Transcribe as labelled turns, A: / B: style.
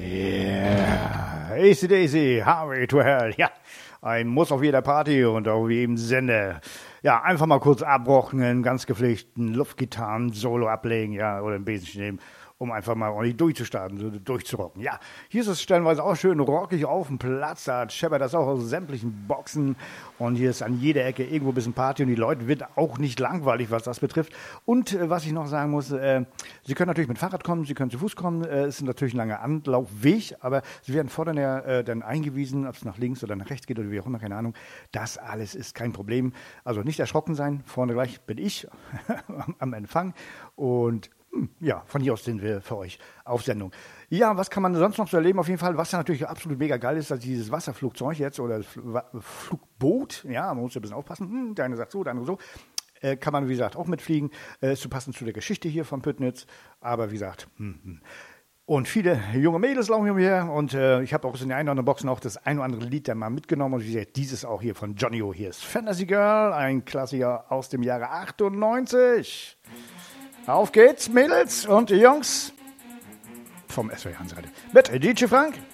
A: Ja, AC/DC, Highway to Hell, ja, ein Muss auf jeder Party und auf jedem Sender. Ja, einfach mal kurz abrochen, einen ganz gepflegten Luftgitarren-Solo ablegen, ja, oder ein Besenchen nehmen, um einfach mal ordentlich durchzustarten, so durchzurocken. Ja, hier ist es stellenweise auch schön rockig auf dem Platz, da scheppert das auch aus sämtlichen Boxen und hier ist an jeder Ecke irgendwo ein bisschen Party und die Leute wird auch nicht langweilig, was das betrifft. Und was ich noch sagen muss, Sie können natürlich mit Fahrrad kommen, Sie können zu Fuß kommen, es ist natürlich ein langer Anlaufweg, aber Sie werden vorne dann eingewiesen, ob es nach links oder nach rechts geht oder wie auch immer, keine Ahnung. Das alles ist kein Problem. Also nicht erschrocken sein, vorne gleich bin ich am Empfang und ja, von hier aus sind wir für euch auf Sendung. Ja, was kann man sonst noch so erleben? Auf jeden Fall, was ja natürlich absolut mega geil ist, dass dieses Wasserflugzeug jetzt oder das Flugboot, ja, man muss ja ein bisschen aufpassen, der eine sagt so, der andere so, kann man, wie gesagt, auch mitfliegen, ist zu passend zu der Geschichte hier von Püttnitz, aber wie gesagt, Und viele junge Mädels laufen hier und ich habe auch in der einen oder anderen Boxen auch das ein oder andere Lied dann mal mitgenommen. Und wie gesagt, dieses auch hier von Johnny O. Hier ist Fantasy Girl, ein Klassiker aus dem Jahre 98. Auf geht's, Mädels und Jungs vom SW Hansrad mit DJ Frank.